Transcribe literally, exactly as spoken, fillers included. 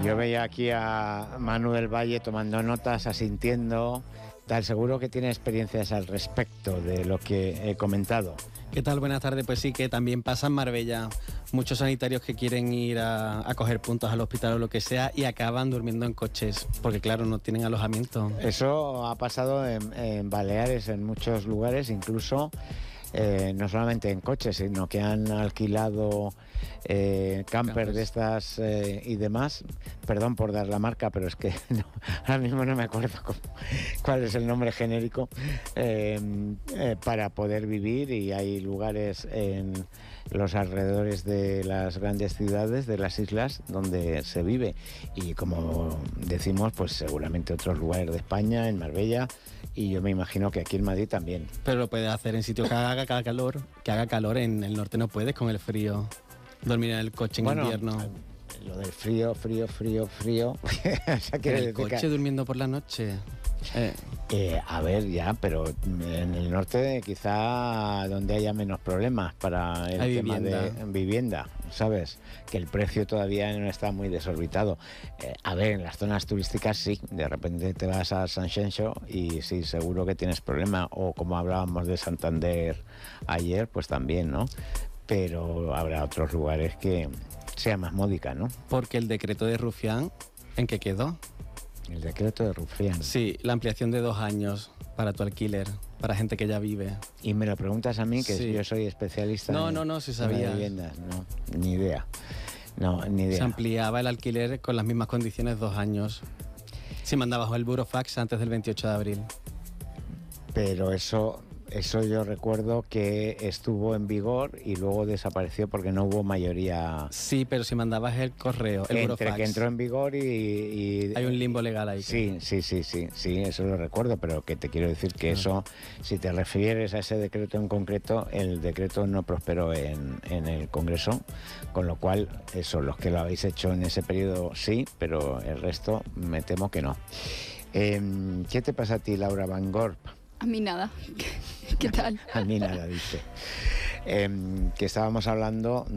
Yo veía aquí a Manu del Valle tomando notas, asintiendo, tal, seguro que tiene experiencias al respecto de lo que he comentado. ¿Qué tal? Buenas tardes. Pues sí, que también pasa en Marbella. Muchos sanitarios que quieren ir a, a coger puntos al hospital o lo que sea y acaban durmiendo en coches, porque claro, no tienen alojamiento. Eso ha pasado en, en Baleares, en muchos lugares, incluso eh, no solamente en coches, sino que han alquilado eh, campers de estas eh, y demás. Perdón por dar la marca, pero es que no, ahora mismo no me acuerdo cómo, cuál es el nombre genérico, eh, eh, para poder vivir, y hay lugares en los alrededores de las grandes ciudades, de las islas, donde se vive. Y como decimos, pues seguramente otros lugares de España, en Marbella, y yo me imagino que aquí en Madrid también. Pero lo puedes hacer en sitios que haga, que haga calor, que haga calor. En el norte no puedes con el frío. Dormir en el coche en bueno, invierno. Lo del frío, frío, frío, frío. O sea, en el coche que... durmiendo por la noche. Eh. Eh, a ver, ya, pero en el norte quizá donde haya menos problemas para el Hay tema vivienda. de vivienda, ¿sabes? Que el precio todavía no está muy desorbitado. Eh, a ver, en las zonas turísticas sí, de repente te vas a San Xenxo y sí, seguro que tienes problema. O como hablábamos de Santander ayer, pues también, ¿no? Pero habrá otros lugares que sea más módica, ¿no? Porque el decreto de Rufián, ¿en qué quedó? El decreto de Rufián. Sí, la ampliación de dos años para tu alquiler, para gente que ya vive. Y me lo preguntas a mí, que sí. yo soy especialista no, en, no, no, si en sabías. viviendas. No, ni idea. No, ni idea. Se ampliaba el alquiler con las mismas condiciones dos años. Si mandabas el burofax antes del veintiocho de abril. Pero eso... Eso yo recuerdo que estuvo en vigor y luego desapareció porque no hubo mayoría. Sí, pero si mandabas el correo, el Entre burofax. que entró en vigor y, y... Hay un limbo legal ahí. Sí, sí, sí, sí, sí, eso lo recuerdo, pero que te quiero decir que Ah. eso, si te refieres a ese decreto en concreto, el decreto no prosperó en, en el Congreso, con lo cual, eso, los que lo habéis hecho en ese periodo sí, pero el resto me temo que no. Eh, ¿Qué te pasa a ti, Laura Van Gorp? A mí nada. ¿Qué tal? A mí nada, dice. Eh, que estábamos hablando